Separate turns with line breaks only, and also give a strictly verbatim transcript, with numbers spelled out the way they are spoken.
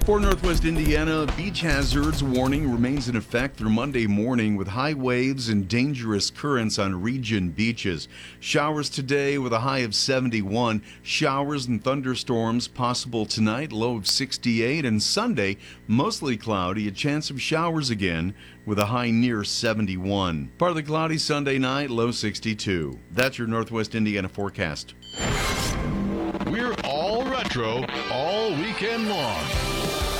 For Northwest Indiana, beach hazards warning remains in effect through Monday morning with high waves and dangerous currents on region beaches. Showers today with a high of seventy-one. Showers and thunderstorms possible tonight, low of sixty-eight. And Sunday, mostly cloudy, a chance of showers again with a high near seventy-one. Partly cloudy Sunday night, low sixty-two. That's your Northwest Indiana forecast.
We're all retro all weekend long.